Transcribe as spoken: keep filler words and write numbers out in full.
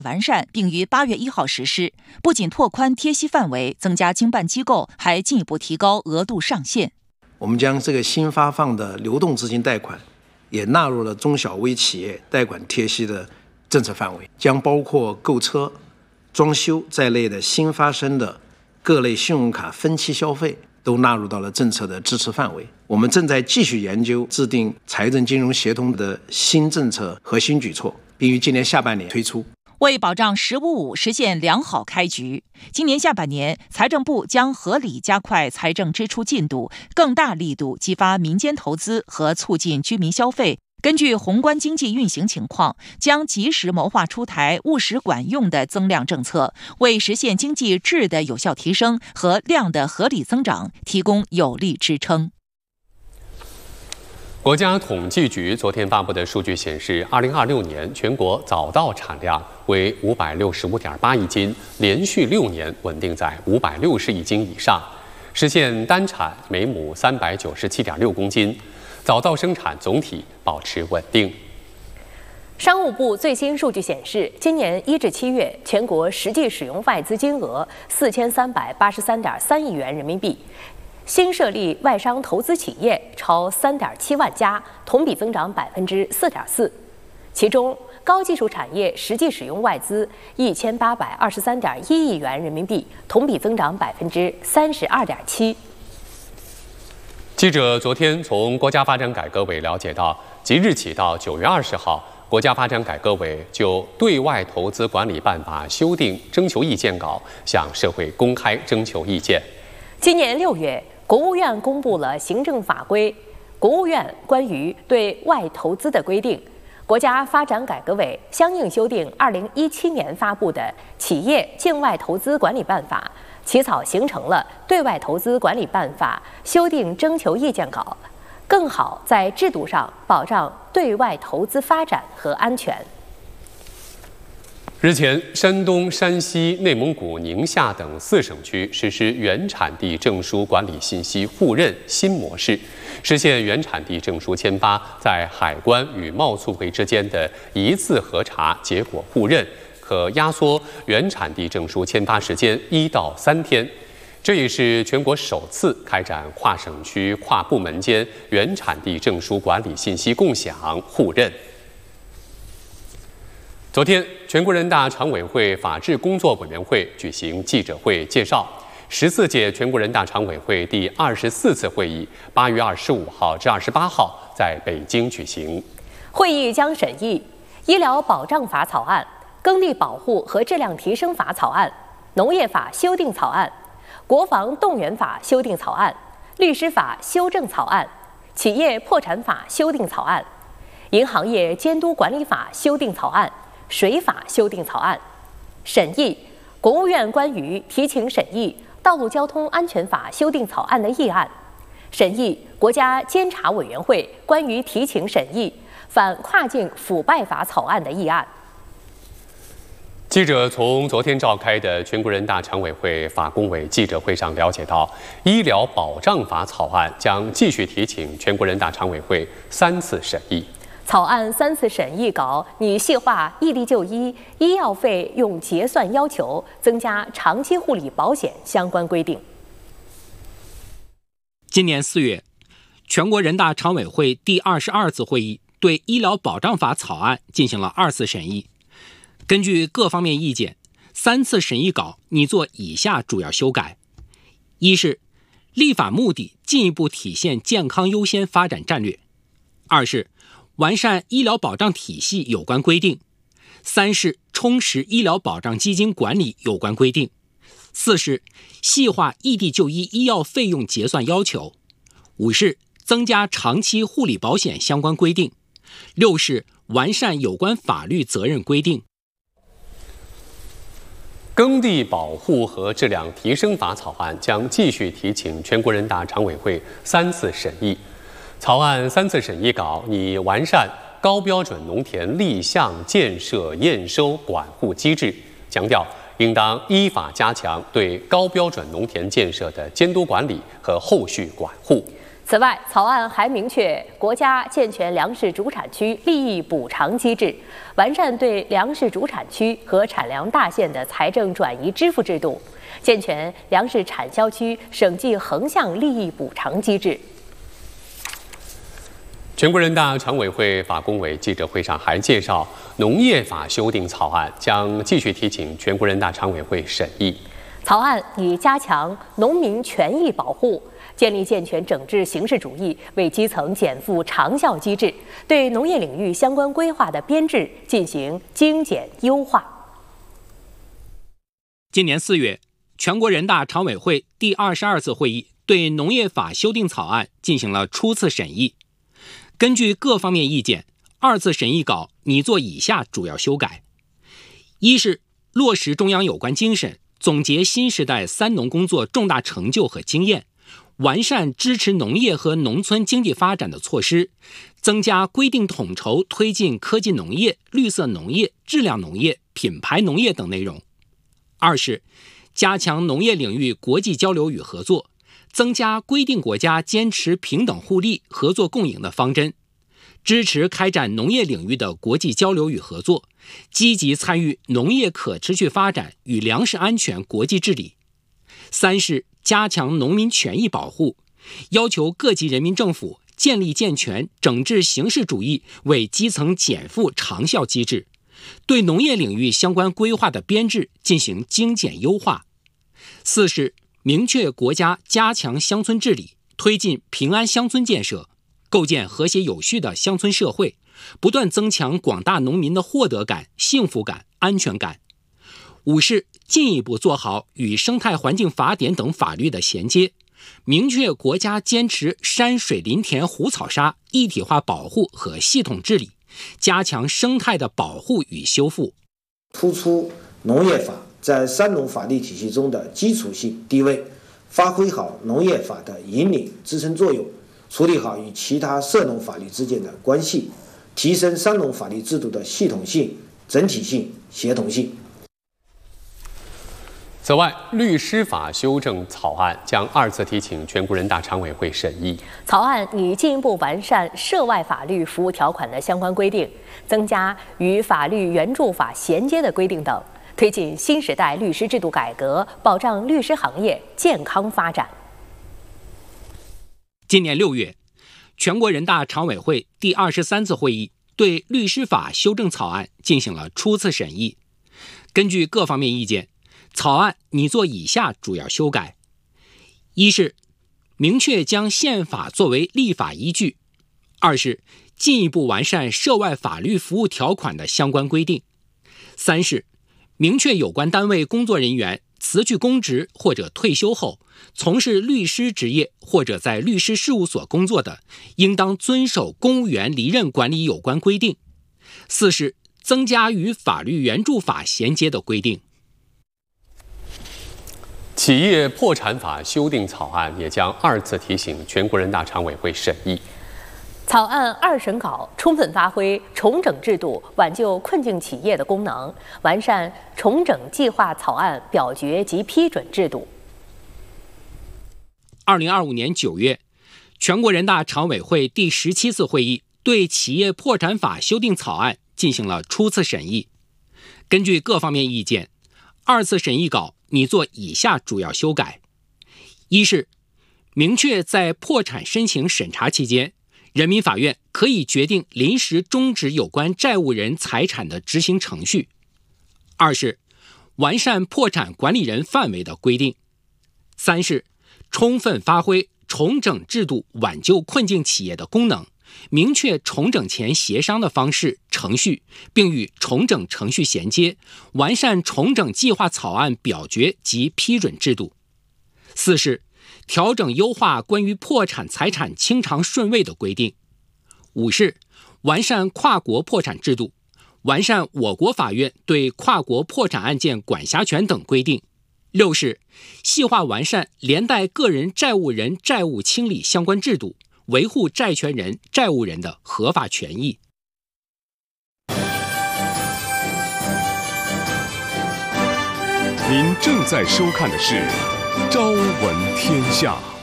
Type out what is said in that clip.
完善，并于八月一号实施。不仅拓宽贴息范围，增加经办机构，还进一步提高额度上限。 我们将这个新发放的流动资金贷款也纳入了中小微企业贷款贴息的政策范围，将包括购车、装修在内的新发生的各类信用卡分期消费都纳入到了政策的支持范围。我们正在继续研究制定财政金融协同的新政策和新举措，并于今年下半年推出。 为保障“十五五”实现良好开局，今年下半年，财政部将合理加快财政支出进度，更大力度激发民间投资和促进居民消费。根据宏观经济运行情况，将及时谋划出台务实管用的增量政策，为实现经济质的有效提升和量的合理增长提供有力支撑。 国家统计局昨天发布的数据显示，二零二六年全国早稻产量为五百六十五点八亿斤，连续六年稳定在五百六十亿斤以上，实现单产每亩三百九十七点六公斤，早稻生产总体保持稳定。 商务部最新数据显示，今年一至七月，全国实际使用外资金额四千三百八十三点三亿元人民币。新设立外商投资企业超三点七万家，同比增长百分之四点四。其中，高技术产业实际使用外资一千八百二十三点一亿元人民币，同比增长百分之三十二点七。 记者昨天从国家发展改革委了解到，即日起到九月二十号，国家发展改革委就对外投资管理办法修订征求意见稿向社会公开征求意见。 今年六月，国务院公布了行政法规《国务院关于对外投资的规定》，国家发展改革委相应修订二零一七年发布的《企业境外投资管理办法》，起草形成了《对外投资管理办法》修订征求意见稿，更好在制度上保障对外投资发展和安全。 日前，山东、山西、内蒙古、宁夏等四省区实施原产地证书管理信息互认新模式，实现原产地证书签发在海关与贸促会之间的一次核查结果互认，可压缩原产地证书签发时间一到三天。这也是全国首次开展跨省区、跨部门间原产地证书管理信息共享互认。昨天，全国人大常委会法制工作委员会举行记者会介绍，十四届全国人大常委会第二十四次会议八月二十五号至二十八号在北京举行。 会议将审议《医疗保障法》草案、《耕地保护和质量提升法》草案、《农业法》修订草案、《国防动员法》修订草案、《律师法》修正草案、《企业破产法》修订草案、《银行业监督管理法》修订草案、水法修订草案，审议国务院关于提请审议道路交通安全法修订草案的议案，审议国家监察委员会关于提请审议反跨境腐败法草案的议案。 记者从昨天召开的全国人大常委会法工委记者会上了解到，医疗保障法草案将继续提请全国人大常委会三次审议。 草案三次审议稿拟细化异地就医医药费用结算要求，增加长期护理保险相关规定。 今年四月，全国人大常委会第二十二次会议对医疗保障法草案进行了二次审议。根据各方面意见，三次审议稿拟做以下主要修改：一是立法目的进一步体现健康优先发展战略；二是完善医疗保障体系有关规定；三是充实医疗保障基金管理有关规定；四是细化异地就医医药费用结算要求；五是增加长期护理保险相关规定；六是完善有关法律责任规定。 耕地保护和质量提升法草案将继续提请全国人大常委会三次审议。草案三次审议稿拟完善高标准农田立项建设验收管护机制，强调应当依法加强对高标准农田建设的监督管理和后续管护。 此外，草案还明确国家健全粮食主产区利益补偿机制，完善对粮食主产区和产粮大县的财政转移支付制度，健全粮食产销区省际横向利益补偿机制。 全国人大常委会法工委记者会上还介绍，农业法修订草案将继续提请全国人大常委会审议。 草案以加强农民权益保护，建立健全整治形式主义为基层减负长效机制，对农业领域相关规划的编制进行精简优化。 今年四月，全国人大常委会第二十二次会议对农业法修订草案进行了初次审议。根据各方面意见，二次审议稿拟做以下主要修改：一是落实中央有关精神，总结新时代三农工作重大成就和经验，完善支持农业和农村经济发展的措施，增加规定统筹推进科技农业、绿色农业、质量农业、品牌农业等内容。二是加强农业领域国际交流与合作，增加规定国家坚持平等互利、合作共赢的方针，支持开展农业领域的国际交流与合作，积极参与农业可持续发展与粮食安全国际治理。三是加强农民权益保护，要求各级人民政府建立健全整治形式主义为基层减负长效机制，对农业领域相关规划的编制进行精简优化。四是明确国家加强乡村治理，推进平安乡村建设，构建和谐有序的乡村社会，不断增强广大农民的获得感、幸福感、安全感。五是进一步做好与生态环境法典等法律的衔接，明确国家坚持山水林田湖草沙一体化保护和系统治理，加强生态的保护与修复。 突出农业法在三农法律体系中的基础性地位，发挥好农业法的引领支撑作用，处理好与其他涉农法律之间的关系，提升三农法律制度的系统性、整体性、协同性。 此外，律师法修正草案将二次提请全国人大常委会审议。 草案拟进一步完善涉外法律服务条款的相关规定，增加与法律援助法衔接的规定等，推进新时代律师制度改革，保障律师行业健康发展。 今年六月，全国人大常委会第二十三次会议对律师法修正草案进行了初次审议。根据各方面意见，草案拟做以下主要修改：一是明确将宪法作为立法依据；二是进一步完善涉外法律服务条款的相关规定；三是明确有关单位工作人员辞去公职或者退休后，从事律师职业或者在律师事务所工作的，应当遵守公务员离任管理有关规定；四是增加与法律援助法衔接的规定。 企业破产法修订草案也将二次提请全国人大常委会审议。 草案二审稿充分发挥重整制度挽救困境企业的功能，完善重整计划草案表决及批准制度。 二零二五年九月，全国人大常委会第十七次会议对企业破产法修订草案进行了初次审议。根据各方面意见，二次审议稿拟做以下主要修改：一是明确在破产申请审查期间，人民法院可以决定临时终止有关债务人财产的执行程序；二是完善破产管理人范围的规定；三是充分发挥重整制度挽救困境企业的功能，明确重整前协商的方式、程序，并与重整程序衔接，完善重整计划草案表决及批准制度；四是调整优化关于破产财产清偿顺位的规定；五是完善跨国破产制度，完善我国法院对跨国破产案件管辖权等规定；六是细化完善连带个人债务人债务清理相关制度，维护债权人、债务人的合法权益。 您正在收看的是《朝闻天下》。